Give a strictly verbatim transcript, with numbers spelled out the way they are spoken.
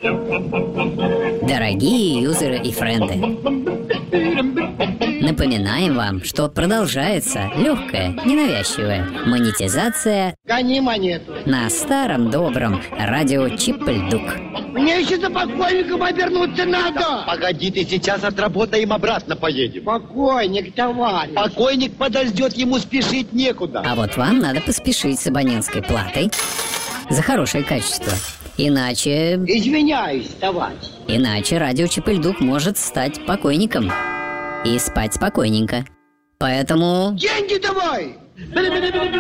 Дорогие юзеры и френды, напоминаем вам, что продолжается легкая, ненавязчивая монетизация Гони монету. на старом добром радио Чип-Ль-Дук. Мне еще за покойником обернуться надо. Погоди, ты сейчас отработаем, обратно поедем. Покойник, товарищ. Покойник подождет, ему спешить некуда. А вот вам надо поспешить с абонентской платой за хорошее качество. Иначе... Извиняюсь, товарищ. Иначе радио Чип-Ль-Дук может стать покойником. И спать спокойненько. Поэтому... Деньги давай!